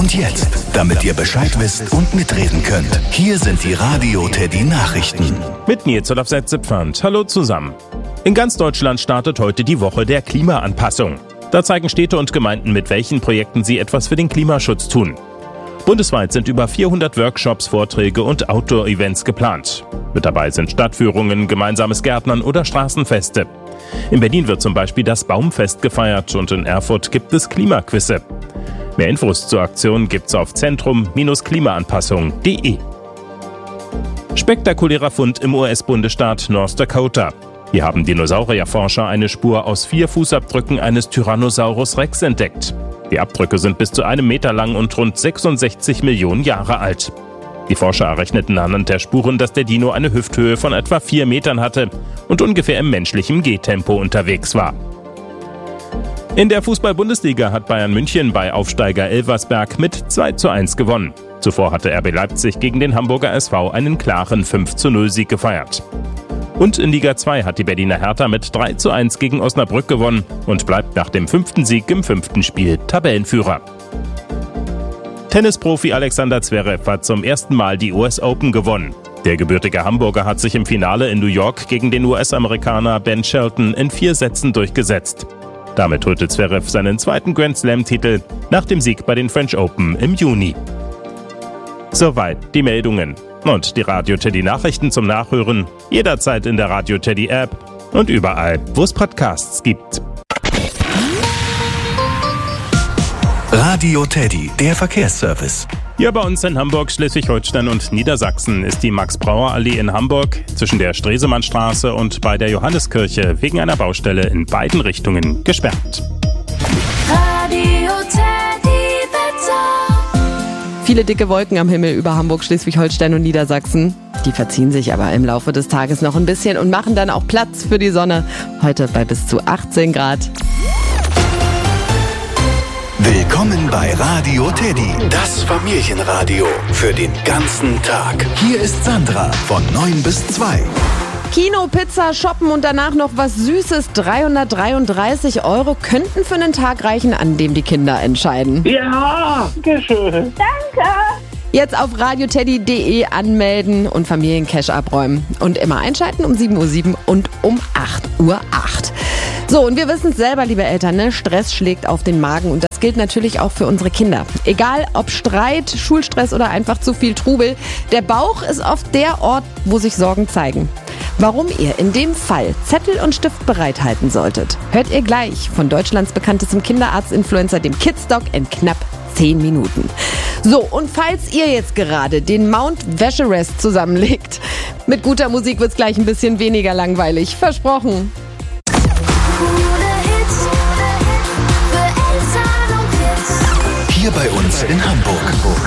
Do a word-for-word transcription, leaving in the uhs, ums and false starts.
Und jetzt, damit ihr Bescheid wisst und mitreden könnt, hier sind die Radio Teddy Nachrichten. Mit Nils Olaf-Setzepfand. Hallo zusammen. In ganz Deutschland startet heute die Woche der Klimaanpassung. Da zeigen Städte und Gemeinden, mit welchen Projekten sie etwas für den Klimaschutz tun. Bundesweit sind über vierhundert Workshops, Vorträge und Outdoor-Events geplant. Mit dabei sind Stadtführungen, gemeinsames Gärtnern oder Straßenfeste. In Berlin wird zum Beispiel das Baumfest gefeiert und in Erfurt gibt es Klimaquizze. Mehr Infos zur Aktion gibt's auf zentrum Bindestrich klimaanpassung punkt de. Spektakulärer Fund im U S-Bundesstaat North Dakota. Hier haben Dinosaurierforscher eine Spur aus vier Fußabdrücken eines Tyrannosaurus Rex entdeckt. Die Abdrücke sind bis zu einem Meter lang und rund sechsundsechzig Millionen Jahre alt. Die Forscher errechneten anhand der Spuren, dass der Dino eine Hüfthöhe von etwa vier Metern hatte und ungefähr im menschlichen Gehtempo unterwegs war. In der Fußball-Bundesliga hat Bayern München bei Aufsteiger Elversberg mit zwei zu eins gewonnen. Zuvor hatte R B Leipzig gegen den Hamburger S V einen klaren fünf zu null Sieg gefeiert. Und in Liga zwei hat die Berliner Hertha mit drei zu eins gegen Osnabrück gewonnen und bleibt nach dem fünften Sieg im fünften Spiel Tabellenführer. Tennisprofi Alexander Zverev hat zum ersten Mal die U S Open gewonnen. Der gebürtige Hamburger hat sich im Finale in New York gegen den U S-Amerikaner Ben Shelton in vier Sätzen durchgesetzt. Damit holte Zverev seinen zweiten Grand-Slam-Titel nach dem Sieg bei den French Open im Juni. Soweit die Meldungen. Und die Radio Teddy Nachrichten zum Nachhören jederzeit in der Radio Teddy App und überall, wo es Podcasts gibt. Radio Teddy, der Verkehrsservice. Hier bei uns in Hamburg, Schleswig-Holstein und Niedersachsen ist die Max-Brauer-Allee in Hamburg zwischen der Stresemannstraße und bei der Johanneskirche wegen einer Baustelle in beiden Richtungen gesperrt. Radio Teddy Wetter. Viele dicke Wolken am Himmel über Hamburg, Schleswig-Holstein und Niedersachsen. Die verziehen sich aber im Laufe des Tages noch ein bisschen und machen dann auch Platz für die Sonne. Heute bei bis zu achtzehn Grad. Willkommen bei Radio Teddy, das Familienradio für den ganzen Tag. Hier ist Sandra von neun bis zwei. Kino, Pizza, shoppen und danach noch was Süßes. dreihundertdreiunddreißig Euro könnten für einen Tag reichen, an dem die Kinder entscheiden. Ja, dankeschön. Danke. Jetzt auf radioteddy punkt de anmelden und Familiencash abräumen. Und immer einschalten um sieben Uhr sieben und um acht Uhr acht. So, und wir wissen es selber, liebe Eltern, ne? Stress schlägt auf den Magen und das gilt natürlich auch für unsere Kinder. Egal ob Streit, Schulstress oder einfach zu viel Trubel, der Bauch ist oft der Ort, wo sich Sorgen zeigen. Warum ihr in dem Fall Zettel und Stift bereithalten solltet, hört ihr gleich von Deutschlands bekanntestem Kinderarzt-Influencer, dem Kidsdoc, in knapp zehn Minuten. So, und falls ihr jetzt gerade den Mount Everest zusammenlegt, mit guter Musik wird's gleich ein bisschen weniger langweilig. Versprochen. Hier bei uns in Hamburg.